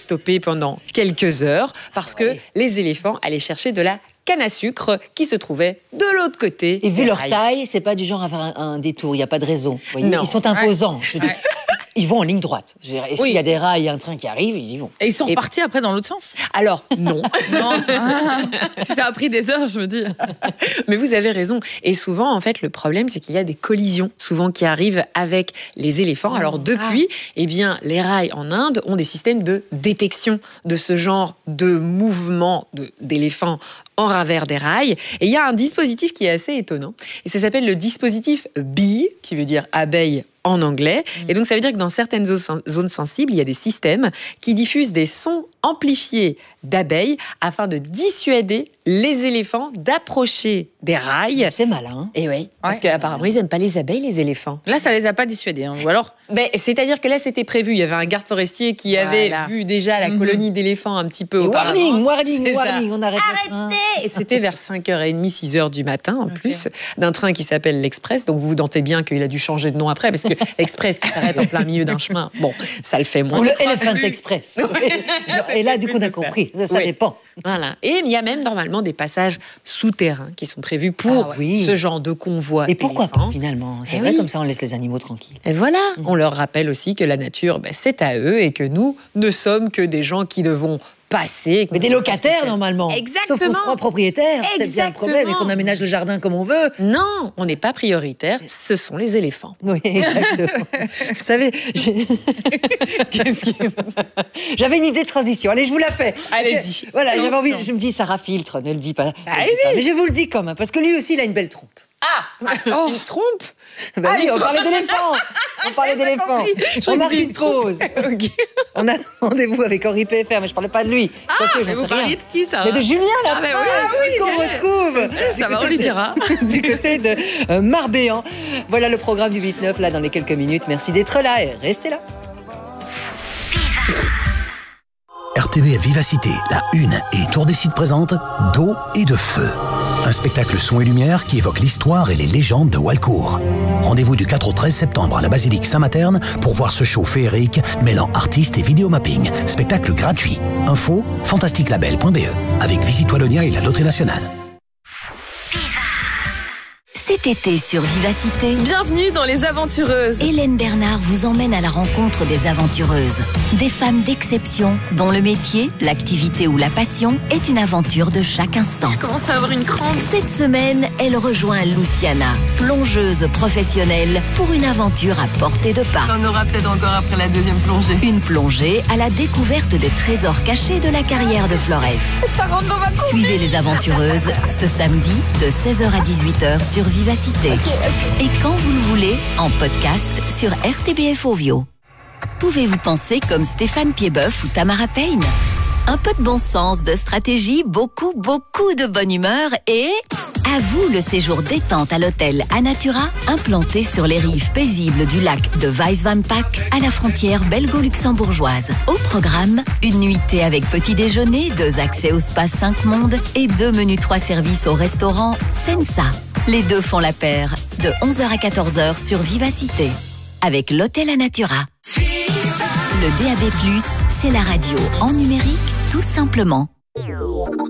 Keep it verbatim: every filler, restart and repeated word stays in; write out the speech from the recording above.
stopper pendant quelques heures parce que Ouais. les éléphants allaient chercher de la canne à sucre qui se trouvait de l'autre côté. Et vu des leur rails. taille, c'est pas du genre à faire un, un détour. Il n'y a pas de raison. Vous voyez, Non. ils sont imposants. Je dis, Ouais. Ils vont en ligne droite. Je dirais, et Oui. s'il y a des rails et un train qui arrive, ils y vont. Et ils sont Et- repartis après dans l'autre sens. Alors, non. Non. Si ça a pris des heures, je me dis. Mais vous avez raison. Et souvent, en fait, le problème, c'est qu'il y a des collisions, souvent qui arrivent avec les éléphants. Alors, depuis, eh bien, les rails en Inde ont des systèmes de détection de ce genre de mouvement de- d'éléphants en ravers des rails. Et il y a un dispositif qui est assez étonnant. Et ça s'appelle le dispositif bee, qui veut dire abeille en anglais. Et donc, ça veut dire que dans certaines zo- zones sensibles, il y a des systèmes qui diffusent des sons amplifiés d'abeilles afin de dissuader les éléphants d'approcher des rails. C'est malin. Et oui, parce Ouais. qu'apparemment, ils n'aiment pas les abeilles, les éléphants. Là, ça les a pas dissuadés. Hein. Ou alors, Ben, c'est-à-dire que là, c'était prévu. Il y avait un garde forestier qui avait Voilà. vu déjà la Mhm. colonie d'éléphants un petit peu Et auparavant. warning, warning, C'est ça. warning, on arrête le train. Et c'était vers cinq heures trente, six heures du matin, en plus, d'un train qui s'appelle l'Express. Donc, vous vous doutez bien qu'il a dû changer de nom après, parce que l'Express qui s'arrête en plein milieu d'un chemin, bon, ça le fait moins. Ou le croit Elephant plus. Express. Et là, du coup, on a plus de ça. compris. Ça, ça Oui. dépend. Voilà. Et il y a même normalement des passages souterrains qui sont prévus pour Ah oui. ce genre de convoi. Et pourquoi pas, éléphant. finalement? C'est Eh vrai, oui. comme ça, on laisse les animaux tranquilles. Et voilà, on leur rappelle aussi que la nature, ben, c'est à eux et que nous ne sommes que des gens qui devons passer. Mais des locataires, normalement. Exactement. Sauf qu'on se croit propriétaire. C'est bien le problème. Et Exactement. qu'on aménage le jardin comme on veut. Non, on n'est pas prioritaire, ce sont les éléphants. Oui, exactement. Vous savez, j'ai- Qu'est-ce que- j'avais une idée de transition. Allez, je vous la fais. Allez-y. Parce que, Voilà, j'avais envie. Attention. Je me dis, Sarah Filtre, ne le dis pas. ne le dis Allez-y. pas. Mais je vous le dis quand même, parce que lui aussi, il a une belle trompe. Ah, oh. Une trompe. Bah oui, on parlait d'éléphants. On parlait d'éléphants. Jean-Marc Ducrose. Ok. On a rendez-vous avec Henri P F R, mais je parlais pas de lui. ah, Quoique, j'en mais vous sais rien. parliez de qui, ça Mais de Julien, là, Ah, mais oui, qu'on retrouve. Ça va, on lui dira. Du côté de euh, Marbéan. Voilà le programme du huit neuf, là, dans les quelques minutes. Merci d'être là et restez là. R T B F Vivacité, la Une et Tour des Sites présente D'eau et de feu. Un spectacle son et lumière qui évoque l'histoire et les légendes de Walcourt. Rendez-vous du quatre au treize septembre à la basilique Saint-Materne pour voir ce show féerique mêlant artistes et vidéomapping. Spectacle gratuit. Info fantasticlabel point b e avec Visite Wallonia et la Loterie Nationale. Cet été sur Vivacité, Bienvenue dans Les Aventureuses. Hélène Bernard vous emmène à la rencontre des aventureuses. Des femmes d'exception dont le métier, l'activité ou la passion est une aventure de chaque instant. Je commence à avoir une crampe. Cette semaine, elle rejoint Luciana, plongeuse professionnelle, pour une aventure à portée de pas. On en aura peut-être encore après la deuxième plongée. Une plongée à la découverte des trésors cachés de la carrière de Floref. Ça rentre dans ma combi. Suivez les aventureuses ce samedi de seize heures à dix-huit heures sur Vivacité. Et quand vous le voulez, en podcast sur R T B F Ovio. Pouvez-vous penser comme Stéphane Piedboeuf ou Tamara Payne? Un peu de bon sens, de stratégie, beaucoup, beaucoup de bonne humeur et... À vous le séjour détente à l'hôtel Anatura, implanté sur les rives paisibles du lac de Weiswampak, à la frontière belgo-luxembourgeoise. Au programme, une nuitée avec petit déjeuner, deux accès au spa cinq mondes et deux menus trois services au restaurant Sensa. Les deux font la paire, de onze heures à quatorze heures sur Vivacité, avec l'hôtel Anatura. Le D A B plus, c'est la radio en numérique, tout simplement.